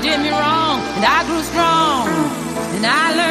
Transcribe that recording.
did me wrong, and I grew strong, and I learned